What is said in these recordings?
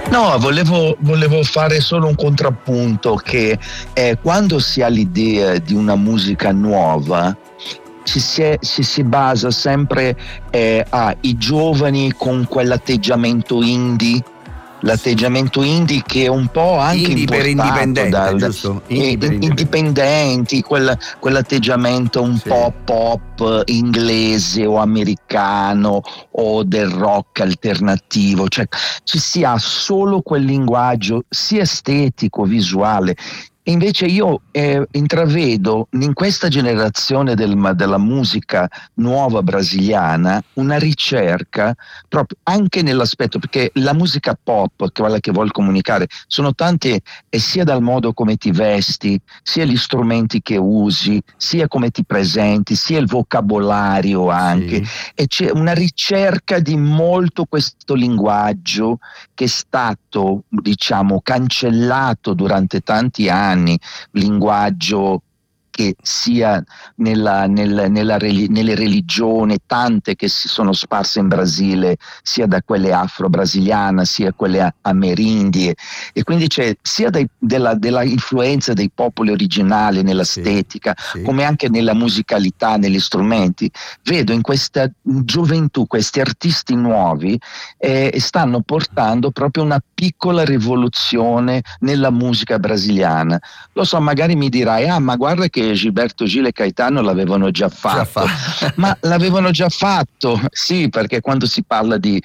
No, volevo fare solo un contrappunto che quando si ha l'idea di una musica nuova ci si basa sempre ai giovani con quell'atteggiamento indie. L'atteggiamento indie che è un po' anche indie per indipendente, giusto? Indipendenti, quell'atteggiamento un po' pop inglese o americano o del rock alternativo, cioè ci si ha solo quel linguaggio sia estetico, visuale. E invece io intravedo in questa generazione della musica nuova brasiliana una ricerca proprio anche nell'aspetto, perché la musica pop, quella che vuol comunicare, sono tante, sia dal modo come ti vesti, sia gli strumenti che usi, sia come ti presenti, sia il vocabolario anche, e c'è una ricerca di molto questo linguaggio che è stato, diciamo, cancellato durante tanti anni, linguaggio che sia nelle religioni tante che si sono sparse in Brasile, sia da quelle afro-brasiliane sia quelle amerindie, e quindi c'è sia della influenza dei popoli originali nell'estetica, come anche nella musicalità, negli strumenti. Vedo in questa gioventù questi artisti nuovi stanno portando proprio una piccola rivoluzione nella musica brasiliana. Lo so, magari mi dirai, ma guarda che Gilberto Gil e Caetano l'avevano già fatto. Ma l'avevano già fatto, sì, perché quando si parla di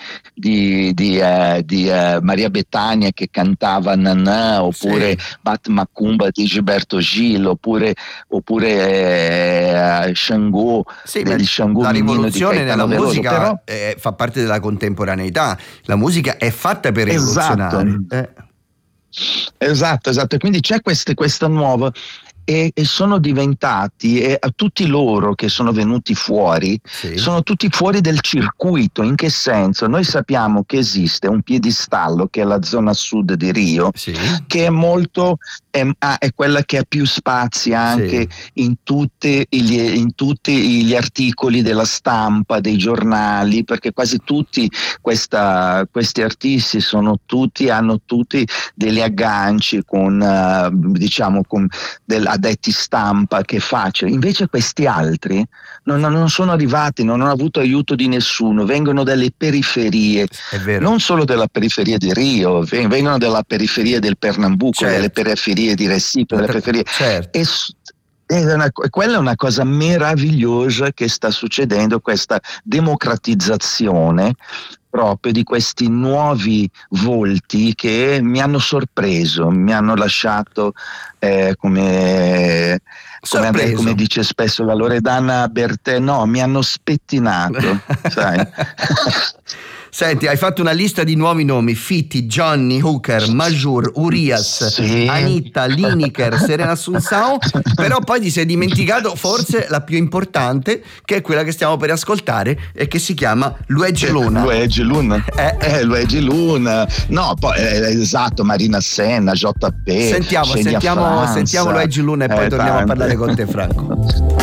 Maria Bethânia che cantava Nanà, oppure Bat Macumba di Gilberto Gil, oppure Xangô, degli Xangô, la rivoluzione di nella Veloso, musica però fa parte della contemporaneità. La musica è fatta per rivoluzionare. Esatto, e quindi c'è questa nuova, e sono diventati, a tutti loro che sono venuti fuori, sono tutti fuori del circuito. In che senso? Noi sappiamo che esiste un piedistallo che è la zona sud di Rio, che è molto, è quella che ha più spazi anche in tutti gli articoli della stampa, dei giornali, perché quasi tutti questi artisti hanno tutti degli agganci con diciamo con addetti stampa che facciano. Invece questi altri non sono arrivati, non hanno avuto aiuto di nessuno, vengono dalle periferie, non solo della periferia di Rio, vengono dalla periferia del Pernambuco, dalle periferie di Recife, dalle periferie. Quella è una cosa meravigliosa che sta succedendo, questa democratizzazione proprio di questi nuovi volti che mi hanno sorpreso, mi hanno lasciato come dice spesso la Loredana Bertè, mi hanno spettinato, sai? Senti, hai fatto una lista di nuovi nomi: Fitti, Johnny Hooker, Majur, Urias, Anitta, Lineker, Serena Assunção, però poi ti sei dimenticato forse la più importante, che è quella che stiamo per ascoltare e che si chiama Luigi Luna. Luigi Luna. Luigi Luna. No, poi esatto, Marina Senna, JP. Sentiamo Luigi Luna e poi torniamo a parlare con te, Franco.